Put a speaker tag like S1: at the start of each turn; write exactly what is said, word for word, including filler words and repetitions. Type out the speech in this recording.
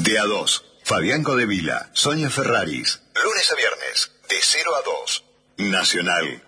S1: De a dos, Fabián Codevila, Sonia Ferraris. Lunes a viernes, de cero a dos. Nacional